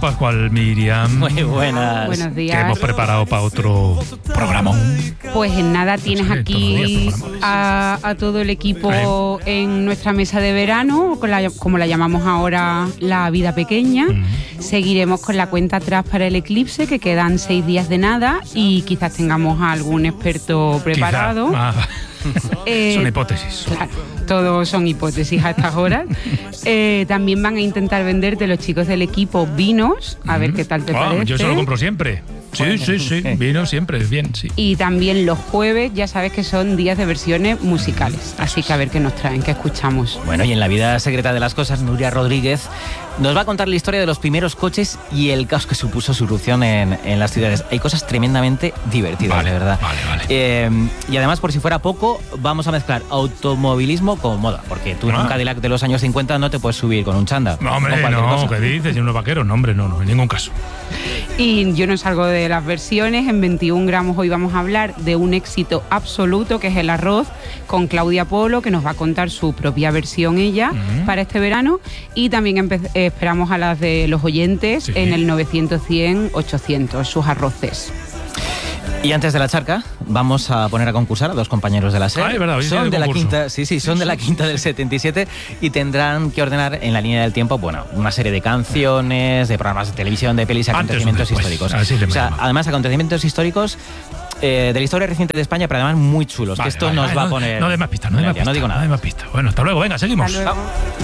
Pascual, Miriam. Muy buenas. Buenos días. Que hemos preparado para otro programón. Pues en nada tienes aquí a todo el equipo en nuestra mesa de verano, como la llamamos ahora, la vida pequeña. Seguiremos con la cuenta atrás para el eclipse, que quedan 6 días de nada, y quizás tengamos a algún experto preparado. Son hipótesis. Claro, todos son hipótesis a estas horas. También van a intentar venderte los chicos del equipo vinos, a ver qué tal te parece. Yo se lo compro siempre. Sí, vino siempre, bien, sí. Y también los jueves, ya sabes que son días de versiones musicales, así que a ver qué nos traen, qué escuchamos. Bueno, y en la vida secreta de las cosas, Nuria Rodríguez nos va a contar la historia de los primeros coches y el caos que supuso su irrupción en las ciudades. Hay cosas tremendamente divertidas, de verdad. Vale. Y además, por si fuera poco, vamos a mezclar automovilismo con moda, porque tú en un Cadillac de los años 50 no te puedes subir con un chándal. No, hombre, no, ¿qué dices? ¿Y unos vaqueros? No, hombre, no, en ningún caso. Y yo no salgo de las versiones. En 21 gramos hoy vamos a hablar de un éxito absoluto, que es el arroz, con Claudia Polo, que nos va a contar su propia versión ella para este verano. Y también esperamos a las de los oyentes en el 900-100-800, sus arroces. Y antes de la charca, vamos a poner a concursar a 2 compañeros de la SER. Es verdad, son de la quinta, son de la quinta del 77 y tendrán que ordenar en la línea del tiempo, una serie de canciones, de programas de televisión, de pelis, acontecimientos históricos. Además, acontecimientos históricos de la historia reciente de España, pero además muy chulos. Que esto nos va a poner. No de más pistas, no digo nada. No de más pistas. Bueno, hasta luego, venga, seguimos. Hasta luego.